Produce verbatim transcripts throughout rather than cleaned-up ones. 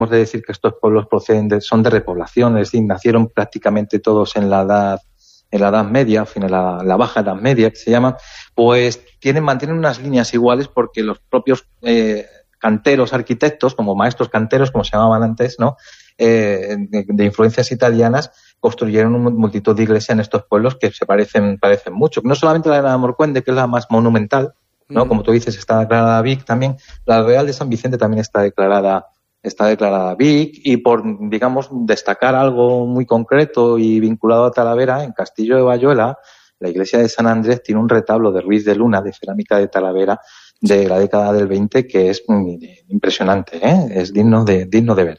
de decir que estos pueblos proceden de, son de repoblación, es decir, nacieron prácticamente todos en la edad, en la Edad Media, en fin, en la, la Baja Edad Media, que se llama, pues tienen, mantienen unas líneas iguales porque los propios eh, canteros, arquitectos, como maestros canteros, como se llamaban antes, ¿no? Eh, de, de influencias italianas, construyeron una multitud de iglesias en estos pueblos que se parecen, parecen mucho. No solamente la de la Morcuende, que es la más monumental, ¿no? Mm. Como tú dices, está declarada Vic también. La Real de San Vicente también está declarada, está declarada Vic. Y por, digamos, destacar algo muy concreto y vinculado a Talavera, en Castillo de Bayuela, la iglesia de San Andrés tiene un retablo de Ruiz de Luna, de cerámica de Talavera, de la década del veinte, que es impresionante, ¿eh? Es digno de, digno de ver.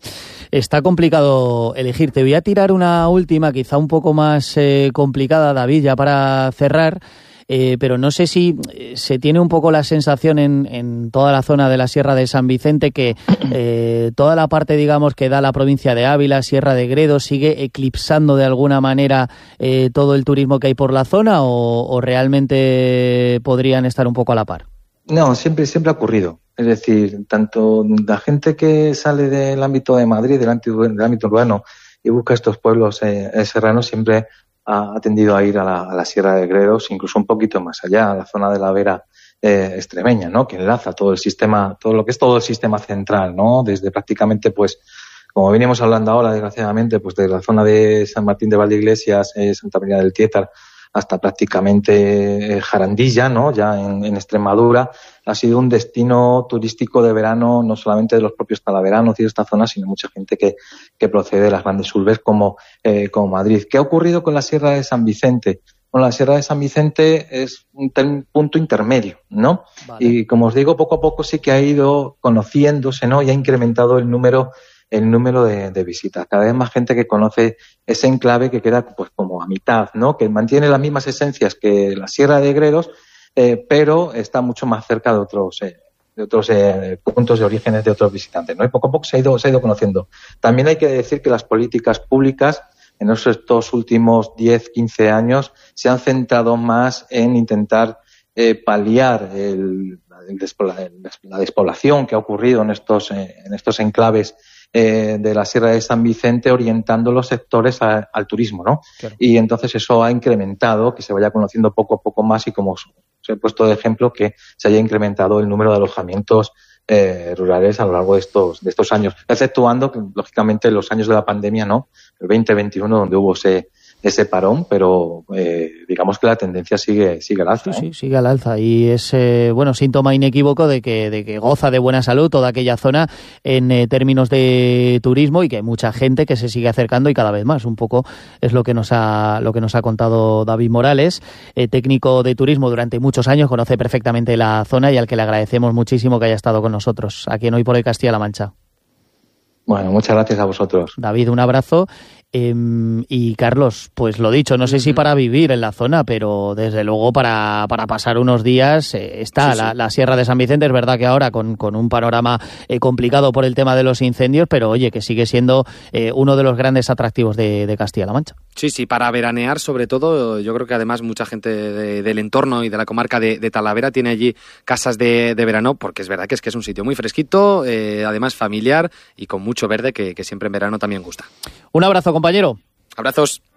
Está complicado elegir. Te voy a tirar una última, quizá un poco más eh, complicada, David, ya para cerrar. Eh, pero no sé si se tiene un poco la sensación en, en toda la zona de la Sierra de San Vicente que eh, toda la parte, digamos, que da la provincia de Ávila, Sierra de Gredos, sigue eclipsando de alguna manera eh, todo el turismo que hay por la zona, o, o realmente podrían estar un poco a la par. No, siempre, siempre ha ocurrido. Es decir, tanto la gente que sale del ámbito de Madrid, del ámbito, del ámbito urbano, y busca estos pueblos eh, serranos, siempre ha tendido a ir a la, a la Sierra de Gredos, incluso un poquito más allá, a la zona de la Vera eh, extremeña, ¿no? Que enlaza todo el sistema, todo lo que es todo el sistema central, ¿no? Desde prácticamente, pues, como venimos hablando ahora, desgraciadamente, pues de la zona de San Martín de Valdeiglesias, eh, Santa María del Tietar, hasta prácticamente eh, Jarandilla, ¿no? Ya en, en Extremadura, ha sido un destino turístico de verano, no solamente de los propios talaveranos y de esta zona, sino mucha gente que, que procede de las grandes urbes como, eh, como Madrid. ¿Qué ha ocurrido con la Sierra de San Vicente? Bueno, la Sierra de San Vicente es un ter- punto intermedio, ¿no? Vale. Y como os digo, poco a poco sí que ha ido conociéndose, ¿no? Y ha incrementado el número el número de, de visitas. Cada vez más gente que conoce ese enclave que queda pues como a mitad, ¿no? Que mantiene las mismas esencias que la Sierra de Gredos, eh, pero está mucho más cerca de otros eh, de otros eh, puntos de orígenes de otros visitantes, ¿no? Y poco a poco se ha ido se ha ido conociendo. También hay que decir que las políticas públicas en estos últimos diez, quince años se han centrado más en intentar eh, paliar el, el despobla, la despoblación que ha ocurrido en estos eh, en estos enclaves Eh, de la Sierra de San Vicente, orientando los sectores a, al turismo, ¿no? Claro. Y entonces eso ha incrementado que se vaya conociendo poco a poco más y, como os he puesto de ejemplo, que se haya incrementado el número de alojamientos eh, rurales a lo largo de estos de estos años, exceptuando que, lógicamente, los años de la pandemia, ¿no? El veinte veintiuno, donde hubo ese ese parón, pero eh, digamos que la tendencia sigue sigue al alza. Sí, ¿eh? sí, sigue al alza, y es eh, bueno, síntoma inequívoco de que de que goza de buena salud toda aquella zona en eh, términos de turismo, y que hay mucha gente que se sigue acercando y cada vez más. Un poco es lo que nos ha lo que nos ha contado David Morales, eh, técnico de turismo durante muchos años, conoce perfectamente la zona y al que le agradecemos muchísimo que haya estado con nosotros aquí en Hoy por Hoy Castilla-La Mancha. Bueno, muchas gracias a vosotros. David, un abrazo. Eh, y Carlos, pues lo dicho, no sé si para vivir en la zona, pero desde luego para, para pasar unos días eh, está sí, la, sí. la Sierra de San Vicente. Es verdad que ahora con, con un panorama eh, complicado por el tema de los incendios, pero oye, que sigue siendo eh, uno de los grandes atractivos de, de Castilla-La Mancha. Sí, sí, para veranear sobre todo. Yo creo que además mucha gente de, del entorno y de la comarca de, de Talavera tiene allí casas de, de verano, porque es verdad que es que es un sitio muy fresquito, eh, además familiar y con mucho verde, que, que siempre en verano también gusta. Un abrazo, compañero. Abrazos.